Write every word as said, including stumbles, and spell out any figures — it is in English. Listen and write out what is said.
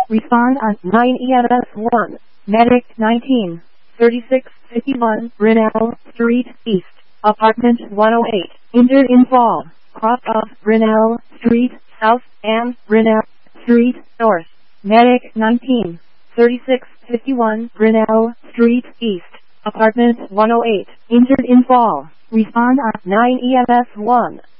Respond on nine E M S one. Medic nineteen, thirty-six fifty-one, Grinnell Street East, Apartment one oh eight. Injured in fall. Cross of Grinnell Street South and Grinnell Street North. Medic nineteen, thirty-six fifty-one, Grinnell Street East, Apartment one oh eight. Injured in fall. Respond on nine E M S one.